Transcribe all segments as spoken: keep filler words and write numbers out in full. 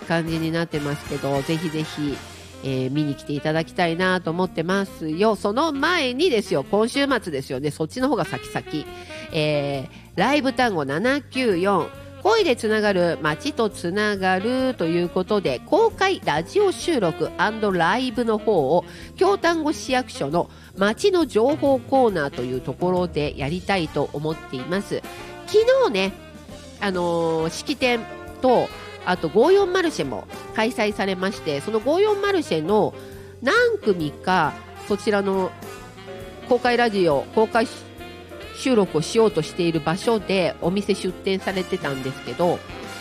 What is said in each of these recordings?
感じになってますけど、ぜひぜひ、えー、見に来ていただきたいなと思ってますよ。その前にですよ、今週末ですよね、そっちの方が先々、えー、ライブ単語ななきゅうよん、声でつながる街とつながるということで、公開ラジオ収録&ライブの方を京丹後市役所の街の情報コーナーというところでやりたいと思っています。昨日ね、あのー、式典とあとごーよんマルシェも開催されまして、そのごーよんマルシェの何組かそちらの公開ラジオ公開収録をしようとしている場所でお店出店されてたんですけど、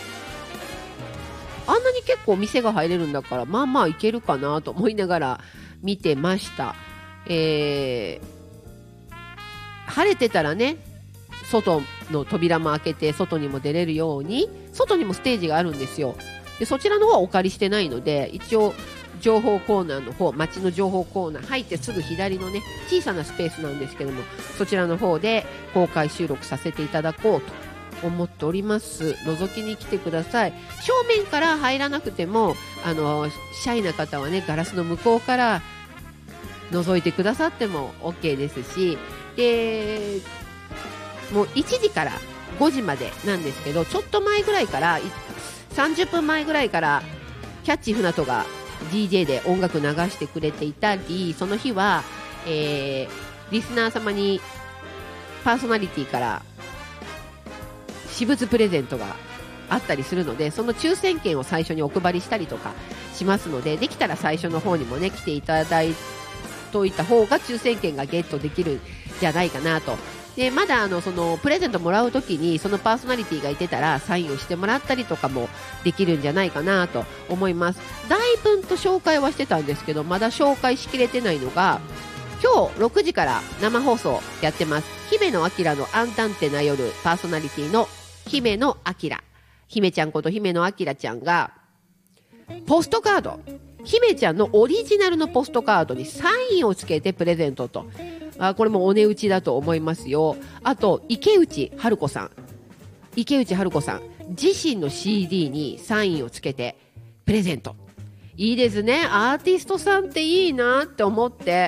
あんなに結構お店が入れるんだから、まあまあいけるかなと思いながら見てました。えー、晴れてたらね、外の扉も開けて外にも出れるように、外にもステージがあるんですよ。でそちらの方はお借りしてないので、一応情報コーナーの方、街の情報コーナー入ってすぐ左のね、小さなスペースなんですけども、そちらの方で公開収録させていただこうと思っております。覗きに来てください。正面から入らなくても、あのシャイな方はね、ガラスの向こうから覗いてくださっても OK ですし、でもういちじからごじまでなんですけど、ちょっと前ぐらいから、さんじゅっぷんまえぐらいからキャッチ船戸が ディージェー で音楽流してくれていたり、その日は、えー、リスナー様にパーソナリティから私物プレゼントがあったりするので、その抽選券を最初にお配りしたりとかしますので、できたら最初の方にもね来ていただいといた方が抽選券がゲットできるんじゃないかなと。でまだあのそのプレゼントもらうときにそのパーソナリティがいてたらサインをしてもらったりとかもできるんじゃないかなと思います。だいぶんと紹介はしてたんですけど、まだ紹介しきれてないのが、今日ろくじから生放送やってます。姫野明のアンタンテな夜、パーソナリティの姫野明、姫ちゃんこと姫野明ちゃんがポストカード、姫ちゃんのオリジナルのポストカードにサインをつけてプレゼントと、あ、これもお値打ちだと思いますよ。あと池内春子さん、池内春子さん自身の シーディー にサインをつけてプレゼント。いいですね。アーティストさんっていいなって思って、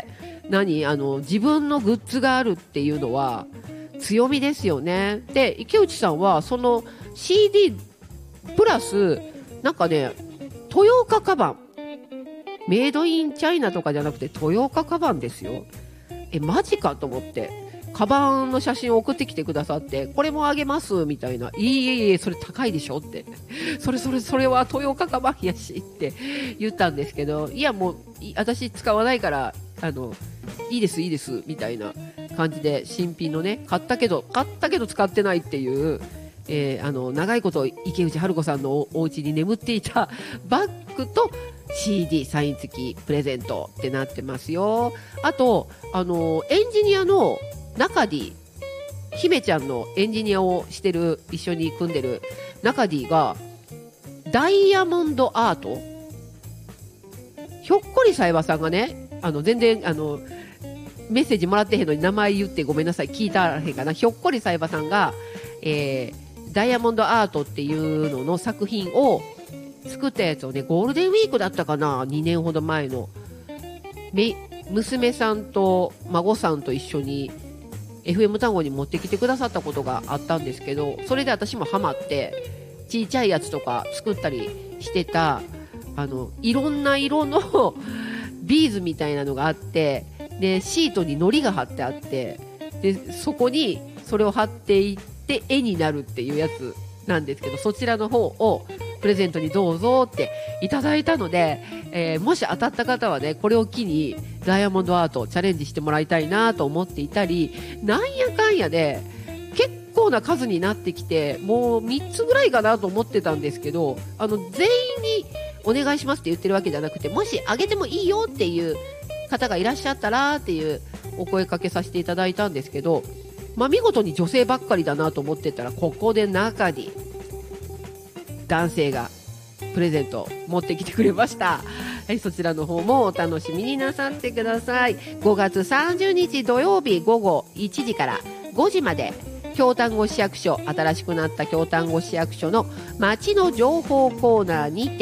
何あの自分のグッズがあるっていうのは強みですよね。で池内さんはその シーディー プラスなんかね、豊岡カバン、メイドインチャイナとかじゃなくて豊岡カバンですよ。えマジかと思って、カバンの写真を送ってきてくださって、これもあげますみたいな、いいえいえそれ高いでしょって、それそれそれは豊岡カバンやしって言ったんですけど、いやもう私使わないからあのいいですいいですみたいな感じで、新品のね買ったけど買ったけど使ってないっていう、えー、あの長いこと池内春子さんの お, お家に眠っていたバッグと シーディー サイン付きプレゼントってなってますよ。あとあのエンジニアの中 D、 姫ちゃんのエンジニアをしてる、一緒に組んでる中 D がダイヤモンドアート、ひょっこりさえばさんがね、あの全然あのメッセージもらってへんのに名前言ってごめんなさい、聞いたらへんかな。ひょっこりさえばさんが、えー、ダイヤモンドアートっていうのの作品を作ったやつをね、ゴールデンウィークだったかな、にねんほど前のめ娘さんと孫さんと一緒に エフエム 単語に持ってきてくださったことがあったんですけど、それで私もハマってちいちゃいやつとか作ったりしてた、あのいろんな色のビーズみたいなのがあって、でシートに糊が貼ってあって、でそこにそれを貼っていって絵になるっていうやつなんですけど、そちらの方をプレゼントにどうぞっていただいたので、えー、もし当たった方はね、これを機にダイヤモンドアートチャレンジしてもらいたいなと思っていたり、なんやかんやで結構な数になってきて、もうみっつぐらいかなと思ってたんですけど、あの全員にお願いしますって言ってるわけじゃなくて、もしあげてもいいよっていう方がいらっしゃったらっていうお声かけさせていただいたんですけど、まあ、見事に女性ばっかりだなと思ってたら、ここで中に男性がプレゼント持ってきてくれました。はい、そちらの方もお楽しみになさってください。ごがつさんじゅうにち土曜日午後いちじからごじまで、京丹後市役所、新しくなった京丹後市役所の街の情報コーナーにて